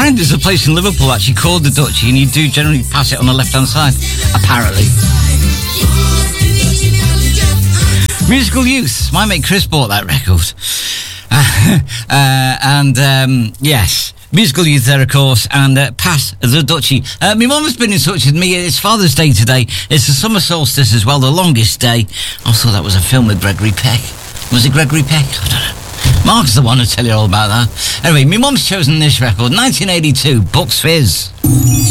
Apparently there's a place in Liverpool actually called the Duchy, and you do generally pass it on the left-hand side, apparently. Musical Youth. My mate Chris bought that record. Yes. Musical Youth there, of course, and Pass the Duchy. My mum has been in touch with me. It's Father's Day today. It's the summer solstice as well, the longest day. I thought that was a film with Gregory Peck. Was it Gregory Peck? I don't know. Mark's the one to tell you all about that. Anyway, my mum's chosen this record, 1982, Bucks Fizz.